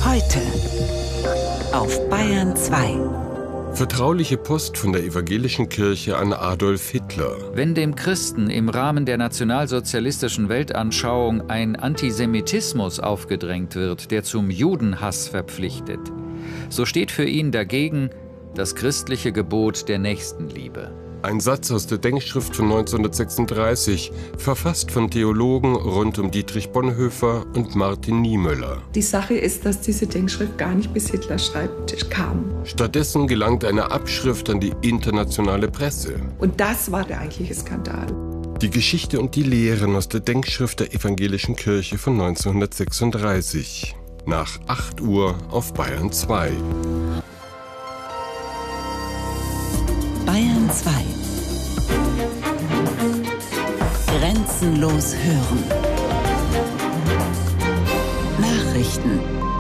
Heute auf Bayern 2. Vertrauliche Post von der evangelischen Kirche an Adolf Hitler. Wenn dem Christen im Rahmen der nationalsozialistischen Weltanschauung ein Antisemitismus aufgedrängt wird, der zum Judenhass verpflichtet, so steht für ihn dagegen das christliche Gebot der Nächstenliebe. Ein Satz aus der Denkschrift von 1936, verfasst von Theologen rund um Dietrich Bonhoeffer und Martin Niemöller. Die Sache ist, dass diese Denkschrift gar nicht bis Hitlers Schreibtisch kam. Stattdessen gelangt eine Abschrift an die internationale Presse. Und das war der eigentliche Skandal. Die Geschichte und die Lehren aus der Denkschrift der evangelischen Kirche von 1936. Nach 8 Uhr auf Bayern 2. Bayern 2. Grenzenlos hören. Nachrichten.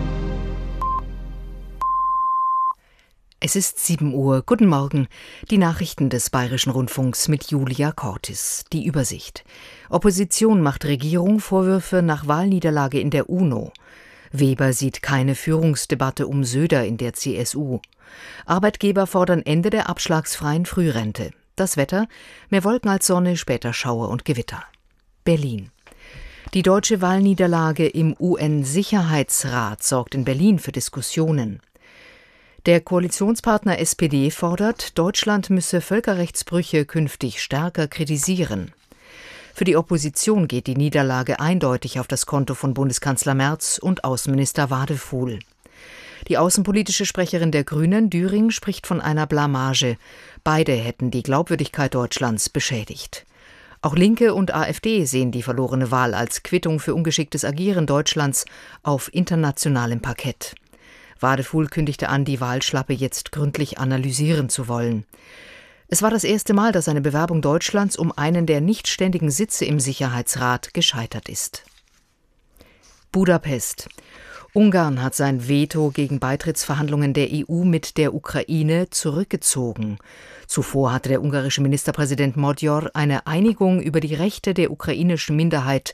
Es ist 7 Uhr. Guten Morgen. Die Nachrichten des Bayerischen Rundfunks mit Julia Cortis. Die Übersicht. Opposition macht Regierung Vorwürfe nach Wahlniederlage in der UNO. Weber sieht keine Führungsdebatte um Söder in der CSU. Arbeitgeber fordern Ende der abschlagsfreien Frührente. Das Wetter: mehr Wolken als Sonne, später Schauer und Gewitter. Berlin. Die deutsche Wahlniederlage im UN-Sicherheitsrat sorgt in Berlin für Diskussionen. Der Koalitionspartner SPD fordert, Deutschland müsse Völkerrechtsbrüche künftig stärker kritisieren. Für die Opposition geht die Niederlage eindeutig auf das Konto von Bundeskanzler Merz und Außenminister Wadefuhl. Die außenpolitische Sprecherin der Grünen, Düring, spricht von einer Blamage. Beide hätten die Glaubwürdigkeit Deutschlands beschädigt. Auch Linke und AfD sehen die verlorene Wahl als Quittung für ungeschicktes Agieren Deutschlands auf internationalem Parkett. Wadefuhl kündigte an, die Wahlschlappe jetzt gründlich analysieren zu wollen. Es war das erste Mal, dass eine Bewerbung Deutschlands um einen der nicht ständigen Sitze im Sicherheitsrat gescheitert ist. Budapest. Ungarn hat sein Veto gegen Beitrittsverhandlungen der EU mit der Ukraine zurückgezogen. Zuvor hatte der ungarische Ministerpräsident Magyar eine Einigung über die Rechte der ungarischen Minderheit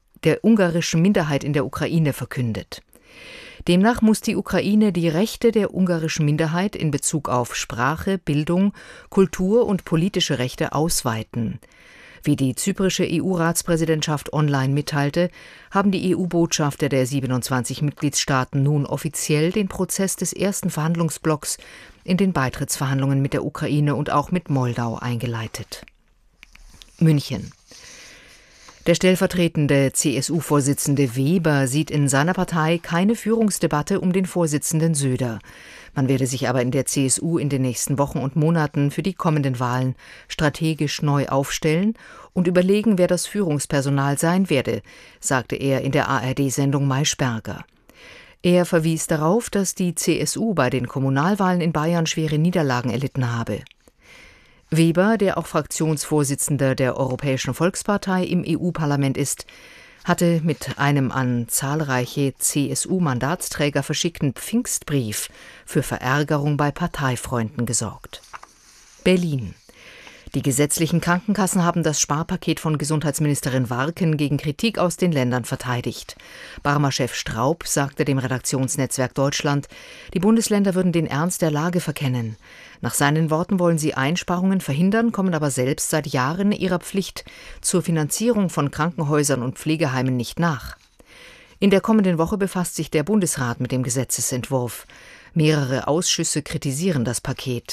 in der Ukraine verkündet. Demnach muss die Ukraine die Rechte der ungarischen Minderheit in Bezug auf Sprache, Bildung, Kultur und politische Rechte ausweiten. Wie die zyprische EU-Ratspräsidentschaft online mitteilte, haben die EU-Botschafter der 27 Mitgliedstaaten nun offiziell den Prozess des ersten Verhandlungsblocks in den Beitrittsverhandlungen mit der Ukraine und auch mit Moldau eingeleitet. München. Der stellvertretende CSU-Vorsitzende Weber sieht in seiner Partei keine Führungsdebatte um den Vorsitzenden Söder. Man werde sich aber in der CSU in den nächsten Wochen und Monaten für die kommenden Wahlen strategisch neu aufstellen und überlegen, wer das Führungspersonal sein werde, sagte er in der ARD-Sendung Maischberger. Er verwies darauf, dass die CSU bei den Kommunalwahlen in Bayern schwere Niederlagen erlitten habe. Weber, der auch Fraktionsvorsitzender der Europäischen Volkspartei im EU-Parlament ist, hatte mit einem an zahlreiche CSU-Mandatsträger verschickten Pfingstbrief für Verärgerung bei Parteifreunden gesorgt. Berlin. Die gesetzlichen Krankenkassen haben das Sparpaket von Gesundheitsministerin Warken gegen Kritik aus den Ländern verteidigt. Barmer-Chef Straub sagte dem Redaktionsnetzwerk Deutschland, die Bundesländer würden den Ernst der Lage verkennen. Nach seinen Worten wollen sie Einsparungen verhindern, kommen aber selbst seit Jahren ihrer Pflicht zur Finanzierung von Krankenhäusern und Pflegeheimen nicht nach. In der kommenden Woche befasst sich der Bundesrat mit dem Gesetzesentwurf. Mehrere Ausschüsse kritisieren das Paket.